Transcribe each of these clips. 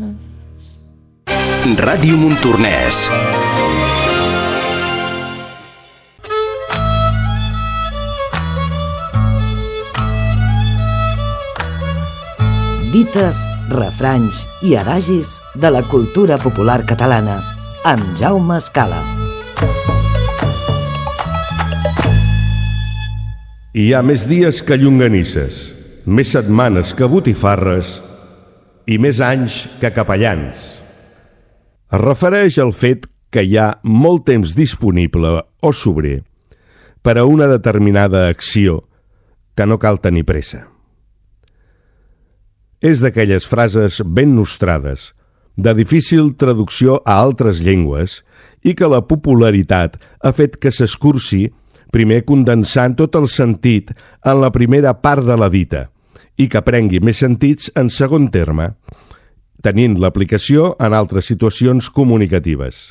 Ràdio Montornès. Dites, refranys i adagis de la cultura popular catalana amb Jaume Escala. Hi ha més dies que llonganisses, més setmanes que botifarres i més anys que capellans. Es refereix al fet que hi ha molt temps disponible o sobrer per a una determinada acció que no cal tenir pressa. És d'aquelles frases ben nostrades, de difícil traducció a altres llengües i que la popularitat ha fet que s'escurci, primer condensant tot el sentit en la primera part de la dita i que prengui més sentits en segon terme, tenint l'aplicació en altres situacions comunicatives.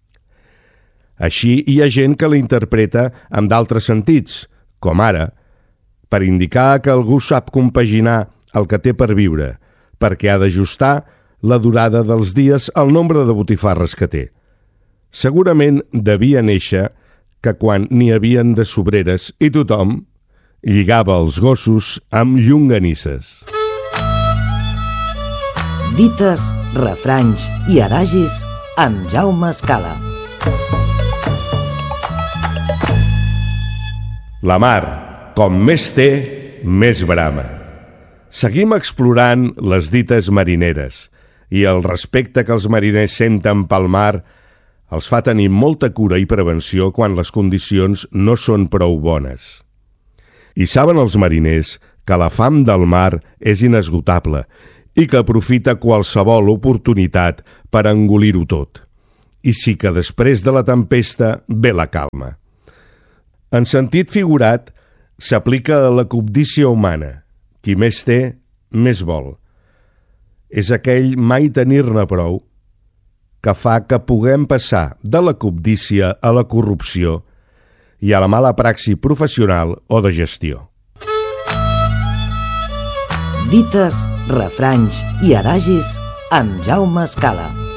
Així hi ha gent que la interpreta amb d'altres sentits, com ara, per indicar que algú sap compaginar el que té per viure, perquè ha d'ajustar la durada dels dies al nombre de botifarres que té. Segurament devia néixer que quan n'hi havien de sobreres i tothom lligava els gossos amb llonganisses. Dites, refranys i adagis amb Jaume Escala. La mar, com més té, més brama. Seguim explorant les dites marineres i el respecte que els mariners senten pel mar els fa tenir molta cura i prevenció quan les condicions no són prou bones. I saben els mariners que la fam del mar és inesgotable i que aprofita qualsevol oportunitat per engolir-ho tot. I sí que després de la tempesta ve la calma. En sentit figurat, s'aplica a la cobdícia humana. Qui més té, més vol. És aquell mai tenir-ne prou que fa que puguem passar de la cobdícia a la corrupció i a la mala praxi professional o de gestió. Dites, refranys i adagis amb Jaume Escala.